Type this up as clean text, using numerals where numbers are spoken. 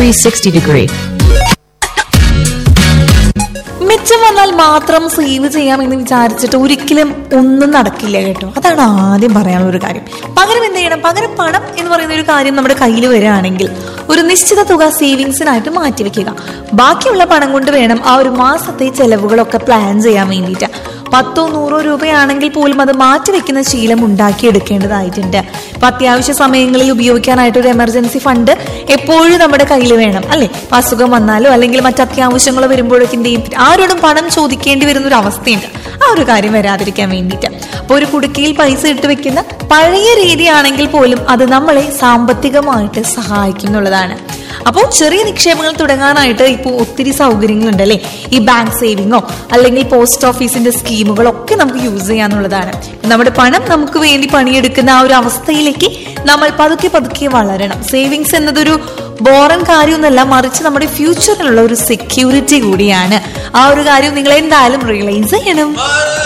360 degree. മെച്ചം വന്നാൽ മാത്രം സേവ് ചെയ്യാമെന്ന് വിചാരിച്ചിട്ട് ഒരിക്കലും ഒന്നും നടക്കില്ല കേട്ടോ. അതാണ് ആദ്യം പറയാനുള്ള ഒരു കാര്യം. പകരം എന്ത് ചെയ്യണം? പകരം പണം എന്ന് പറയുന്ന ഒരു കാര്യം നമ്മുടെ കയ്യിൽ വരികയാണെങ്കിൽ ഒരു നിശ്ചിത തുക സേവിങ്സിനായിട്ട് മാറ്റിവെക്കുക. ബാക്കിയുള്ള പണം കൊണ്ട് വേണം ആ ഒരു മാസത്തെ ചെലവുകളൊക്കെ പ്ലാൻ ചെയ്യാൻ വേണ്ടിയിട്ട്. 10-100 രൂപയാണെങ്കിൽ പോലും അത് മാറ്റിവെക്കുന്ന ശീലം ഉണ്ടാക്കിയെടുക്കേണ്ടതായിട്ടുണ്ട്. ഇപ്പൊ അത്യാവശ്യ സമയങ്ങളിൽ ഉപയോഗിക്കാനായിട്ട് ഒരു എമർജൻസി ഫണ്ട് എപ്പോഴും നമ്മുടെ കയ്യിൽ വേണം അല്ലെ. അസുഖം വന്നാലോ അല്ലെങ്കിൽ മറ്റ് അത്യാവശ്യങ്ങളോ വരുമ്പോഴേക്കിന്റെയും ആരോടും പണം ചോദിക്കേണ്ടി വരുന്ന ഒരു അവസ്ഥയുണ്ട്. ആ ഒരു കാര്യം വരാതിരിക്കാൻ വേണ്ടിയിട്ട് അപ്പൊ ഒരു കുടുക്കയിൽ പൈസ ഇട്ട് വെക്കുന്ന പഴയ രീതിയാണെങ്കിൽ പോലും അത് നമ്മളെ സാമ്പത്തികമായിട്ട് സഹായിക്കും എന്നുള്ളതാണ്. അപ്പോൾ ചെറിയ നിക്ഷേപങ്ങൾ തുടങ്ങാനായിട്ട് ഇപ്പോൾ ഒത്തിരി സൗകര്യങ്ങളുണ്ട് അല്ലെ. ഈ ബാങ്ക് സേവിങ്ങോ അല്ലെങ്കിൽ പോസ്റ്റ് ഓഫീസിന്റെ സ്കീമുകളൊക്കെ നമുക്ക് യൂസ് ചെയ്യാന്നുള്ളതാണ്. നമ്മുടെ പണം നമുക്ക് വേണ്ടി പണിയെടുക്കുന്ന ആ ഒരു അവസ്ഥയിലേക്ക് നമ്മൾ പതുക്കെ പതുക്കെ വളരണം. സേവിങ്സ് എന്നതൊരു ബോറൻ കാര്യമൊന്നുമല്ല, മറിച്ച് നമ്മുടെ ഫ്യൂച്ചറിനുള്ള ഒരു സെക്യൂരിറ്റി കൂടിയാണ്. ആ ഒരു കാര്യം നിങ്ങൾ എന്തായാലും റിയലൈസ് ചെയ്യണം.